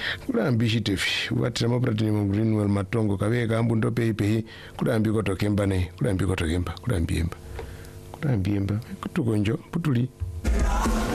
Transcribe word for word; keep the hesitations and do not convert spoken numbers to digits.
kurambi chitefi watira maplatini renewal matongo kaveka ambu ndopei pei kurambi kotokemba nei kurambi kotokemba kurambi emba kurambi emba kutukonjo putuli